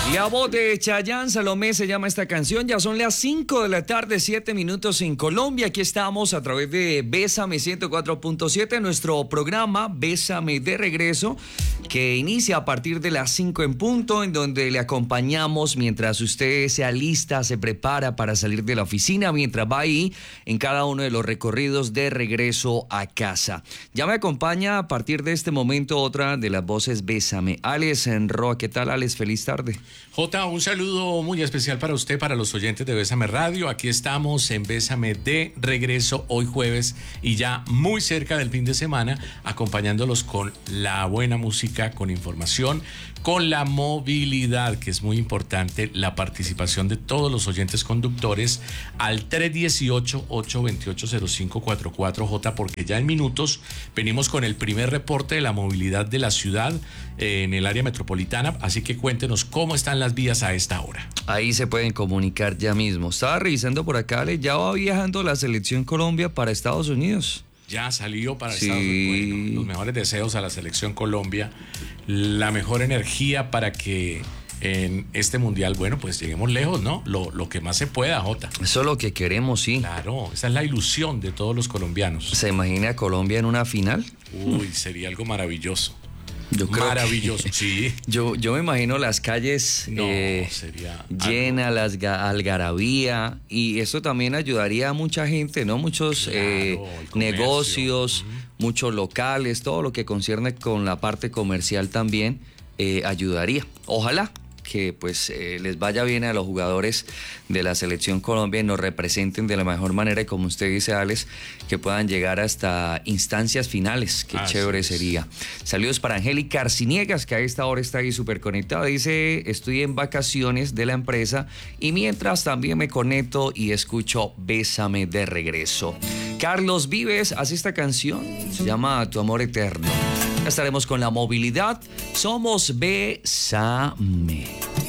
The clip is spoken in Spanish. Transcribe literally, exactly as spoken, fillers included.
La voz de Chayanne, Salomé se llama esta canción. Ya son las cinco de la tarde, siete minutos en Colombia. Aquí estamos a través de Bésame ciento cuatro punto siete, nuestro programa Bésame de Regreso, que inicia a partir de las cinco en punto, en donde le acompañamos mientras usted se alista, se prepara para salir de la oficina, mientras va ahí en cada uno de los recorridos de regreso a casa. Ya me acompaña a partir de este momento otra de las voces Bésame, Alex Enroa. ¿Qué tal, Alex? Feliz tarde. Jota, un saludo muy especial para usted, para los oyentes de Bésame Radio. Aquí estamos en Bésame de Regreso hoy jueves y ya muy cerca del fin de semana, acompañándolos con la buena música, con información, con la movilidad, que es muy importante, la participación de todos los oyentes conductores al tres dieciocho, ocho veintiocho, cero cinco cuarenta y cuatro, J, porque ya en minutos venimos con el primer reporte de la movilidad de la ciudad eh, en el área metropolitana, así que cuéntenos cómo están las vías a esta hora. Ahí se pueden comunicar ya mismo. Estaba revisando por acá, Ale, ya va viajando la selección Colombia para Estados Unidos. Ya salió para Sí. Estados Unidos. Bueno, los mejores deseos a la selección Colombia, la mejor energía para que en este mundial, bueno, pues lleguemos lejos, ¿no? Lo, lo que más se pueda, Jota. Eso es lo que queremos, sí. Claro, esa es la ilusión de todos los colombianos. ¿Se imagina a Colombia en una final? Uy, sería algo maravilloso. Yo creo Maravilloso, que, sí. Yo, yo me imagino las calles No, eh, sería llenas, las ga- algarabía, y eso también ayudaría a mucha gente, ¿no? Muchos Claro, eh, el comercio. negocios, Ujú. muchos locales, todo lo que concierne con la parte comercial también eh, ayudaría. Ojalá que pues eh, les vaya bien a los jugadores de la selección Colombia y nos representen de la mejor manera, y como usted dice, Alex, que puedan llegar hasta instancias finales. Qué Así chévere es. sería. Saludos para Angélica Arciniegas, que a esta hora está ahí súper conectada. Dice, estoy en vacaciones de la empresa y mientras también me conecto y escucho Bésame de Regreso. Carlos Vives hace esta canción, se llama Tu Amor Eterno. Ya estaremos con la movilidad. Somos Bésame.